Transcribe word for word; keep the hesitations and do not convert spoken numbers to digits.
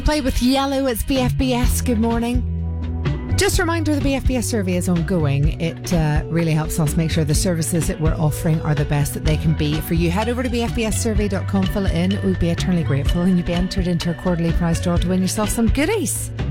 Play with Yellow. It's B F B S. Good morning. Just a reminder, the B F B S survey is ongoing. It uh, really helps us make sure the services that we're offering are the best that they can be for you. Head over to b f b s survey dot com, fill it in. We'd be eternally grateful, and you'd be entered into a quarterly prize draw to win yourself some goodies.